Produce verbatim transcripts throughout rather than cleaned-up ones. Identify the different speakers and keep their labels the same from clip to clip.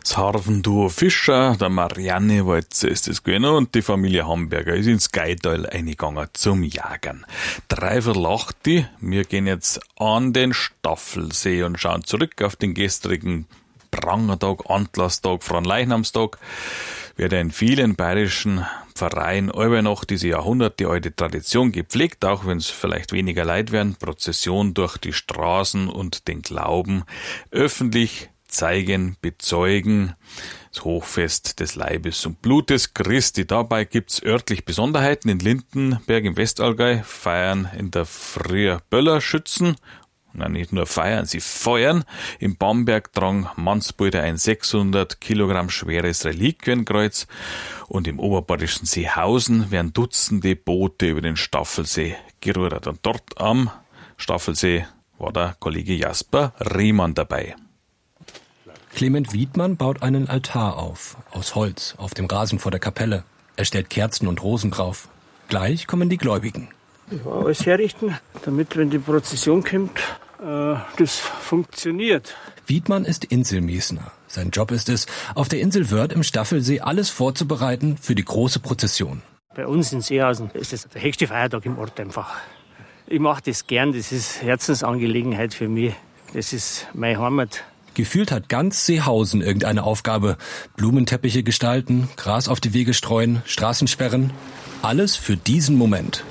Speaker 1: Das Harfenduo Fischer, der Marianne Walzer ist es gewesen und die Familie Hamburger ist ins Geital eingegangen zum Jagen. Dreiviertel acht, wir gehen jetzt an den Staffelsee und schauen zurück auf den gestrigen Prangertag, Anlasstag, Fronleichnamstag. Wird in vielen bayerischen Pfarreien allweil noch diese jahrhundertealte Tradition gepflegt, auch wenn es vielleicht weniger Leute werden, Prozession durch die Straßen und den Glauben öffentlich zeigen, bezeugen, das Hochfest des Leibes und Blutes Christi. Dabei gibt's örtlich Besonderheiten. In Lindenberg im Westallgäu feiern in der Früh Böllerschützen. Nein, nicht nur feiern, sie feuern. Im Bamberg tragen Mannsbrüder ein sechshundert Kilogramm schweres Reliquienkreuz und im oberbayerischen Seehausen werden Dutzende Boote über den Staffelsee gerudert. Und dort am Staffelsee war der Kollege Jasper Riemann dabei.
Speaker 2: Clement Wiedmann baut einen Altar auf, aus Holz, auf dem Rasen vor der Kapelle. Er stellt Kerzen und Rosen drauf. Gleich kommen die Gläubigen.
Speaker 3: Ja, alles herrichten, damit, wenn die Prozession kommt, äh, das funktioniert.
Speaker 2: Wiedmann ist Inselmesner. Sein Job ist es, auf der Insel Wörth im Staffelsee alles vorzubereiten für die große Prozession.
Speaker 3: Bei uns in Seehausen ist das der höchste Feiertag im Ort einfach. Ich mache das gern, das ist Herzensangelegenheit für mich. Das ist meine Heimat.
Speaker 2: Gefühlt hat ganz Seehausen irgendeine Aufgabe. Blumenteppiche gestalten, Gras auf die Wege streuen, Straßen sperren. Alles für diesen Moment.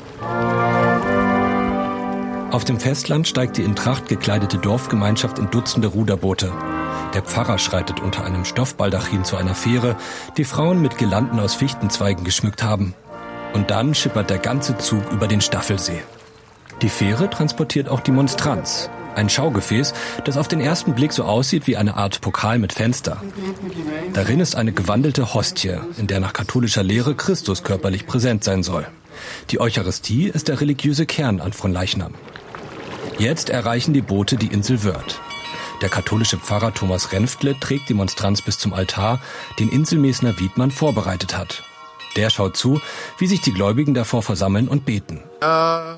Speaker 2: Auf dem Festland steigt die in Tracht gekleidete Dorfgemeinschaft in Dutzende Ruderboote. Der Pfarrer schreitet unter einem Stoffbaldachin zu einer Fähre, die Frauen mit Girlanden aus Fichtenzweigen geschmückt haben. Und dann schippert der ganze Zug über den Staffelsee. Die Fähre transportiert auch die Monstranz. Ein Schaugefäß, das auf den ersten Blick so aussieht wie eine Art Pokal mit Fenster. Darin ist eine gewandelte Hostie, in der nach katholischer Lehre Christus körperlich präsent sein soll. Die Eucharistie ist der religiöse Kern an Fronleichnam. Jetzt erreichen die Boote die Insel Wörth. Der katholische Pfarrer Thomas Renftle trägt die Monstranz bis zum Altar, den Inselmesner Wiedmann vorbereitet hat. Der schaut zu, wie sich die Gläubigen davor versammeln und beten.
Speaker 4: Ja.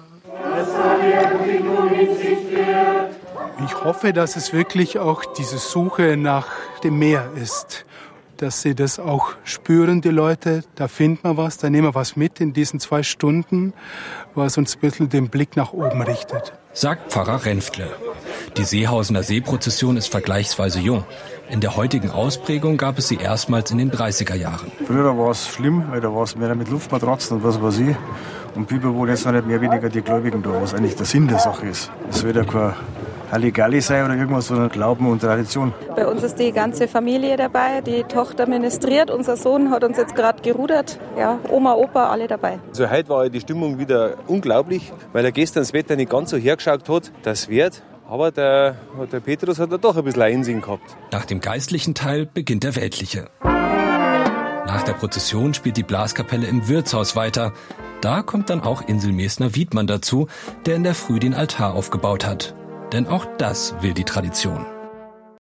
Speaker 4: Ich hoffe, dass es wirklich auch diese Suche nach dem Meer ist. Dass sie das auch spüren, die Leute. Da findet man was, da nehmen wir was mit in diesen zwei Stunden, was uns ein bisschen den Blick nach oben richtet.
Speaker 2: Sagt Pfarrer Renftle. Die Seehausener Seeprozession ist vergleichsweise jung. In der heutigen Ausprägung gab es sie erstmals in den dreißiger Jahren.
Speaker 5: Früher war es schlimm, weil da war es mehr mit Luftmatratzen und was weiß ich. Und Bibel wohl jetzt noch nicht mehr weniger die Gläubigen da, was eigentlich der Sinn der Sache ist. Es wird ja kein Halligalli sein oder irgendwas, sondern Glauben und Tradition.
Speaker 6: Bei uns ist die ganze Familie dabei, die Tochter ministriert, unser Sohn hat uns jetzt gerade gerudert. Ja, Oma, Opa, alle dabei.
Speaker 7: Also heute war die Stimmung wieder unglaublich, weil er gestern das Wetter nicht ganz so hergeschaut hat, das wird. Aber der, der Petrus hat da doch ein bisschen Einsehen gehabt.
Speaker 2: Nach dem geistlichen Teil beginnt der weltliche. Nach der Prozession spielt die Blaskapelle im Wirtshaus weiter. Da kommt dann auch Inselmesner Wiedmann dazu, der in der Früh den Altar aufgebaut hat. Denn auch das will die Tradition.